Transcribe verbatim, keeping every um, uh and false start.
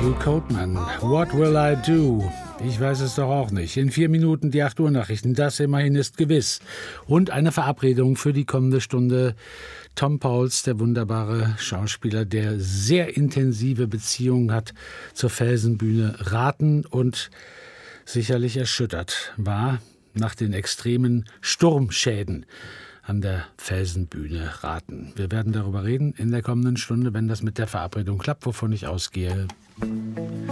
Lou Coatman, What Will I Do? Ich weiß es doch auch nicht. In vier Minuten die acht Uhr Nachrichten, das immerhin ist gewiss. Und eine Verabredung für die kommende Stunde. Tom Pauls, der wunderbare Schauspieler, der sehr intensive Beziehungen hat zur Felsenbühne Raten und sicherlich erschüttert war nach den extremen Sturmschäden an der Felsenbühne Raten. Wir werden darüber reden in der kommenden Stunde, wenn das mit der Verabredung klappt, wovon ich ausgehe.